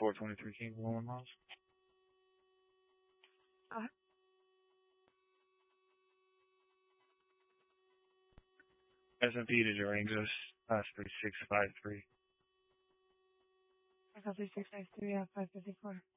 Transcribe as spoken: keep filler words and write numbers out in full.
four twenty-three King, one one miles. Uh, S and P to Durango's, class three six five three. I got three six five three, yeah, five fifty four.